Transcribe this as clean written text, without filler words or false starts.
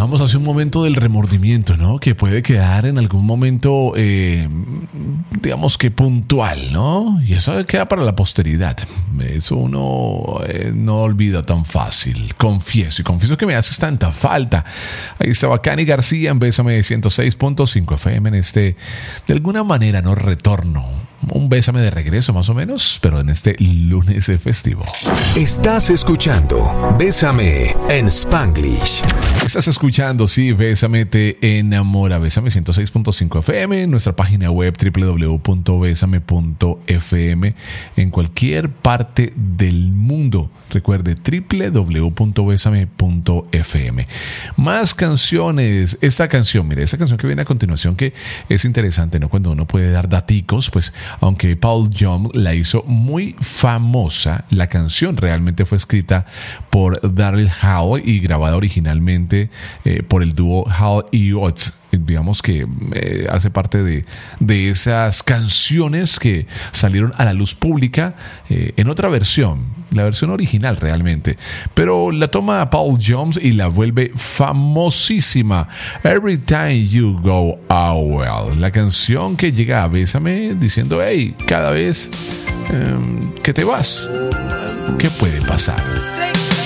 hablábamos hace un momento del remordimiento, ¿no? Que puede quedar en algún momento, digamos que puntual, ¿no? Y eso queda para la posteridad. Eso uno no olvida tan fácil. Confieso que me haces tanta falta. Ahí estaba Cani García en Bésame 106.5 FM en este, de alguna manera, no retorno. Un bésame de regreso más o menos, pero en este lunes festivo. Estás escuchando Bésame en Spanglish. Estás escuchando, sí, Bésame te enamora. Bésame 106.5 FM, nuestra página web www.besame.fm en cualquier parte del mundo. Recuerde www.besame.fm. Más canciones. Esta canción que viene a continuación, que es interesante, ¿no? Cuando uno puede dar daticos, pues aunque Paul Young la hizo muy famosa, la canción realmente fue escrita por Daryl Hall y grabada originalmente por el dúo Hall y Oates. Digamos que hace parte de esas canciones que salieron a la luz pública en otra versión, la versión original realmente, pero la toma Paul Jones y la vuelve famosísima. Every Time You Go Well, la canción que llega a Bésame diciendo: hey, cada vez que te vas, ¿qué puede pasar?